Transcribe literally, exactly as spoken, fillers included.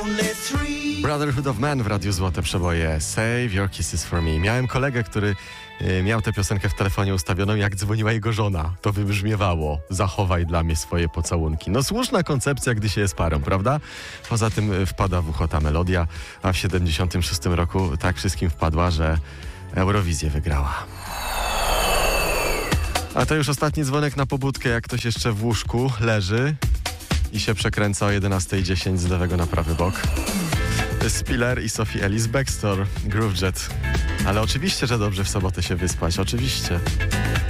Brotherhood of Man w Radiu Złote Przeboje. Save your kisses for me. Miałem kolegę, który y, miał tę piosenkę w telefonie ustawioną, jak dzwoniła jego żona. To wybrzmiewało: zachowaj dla mnie swoje pocałunki. No słuszna koncepcja, gdy się jest parą, prawda? Poza tym y, wpada w ucho ta melodia, a w siedemdziesiątym szóstym roku tak wszystkim wpadła, że Eurowizję wygrała. A to już ostatni dzwonek na pobudkę, jak ktoś jeszcze w łóżku leży i się przekręca o jedenasta dziesięć z lewego na prawy bok. Spiller i Sophie Ellis Bextor, Groove Jet. Ale oczywiście, że dobrze w sobotę się wyspać, oczywiście.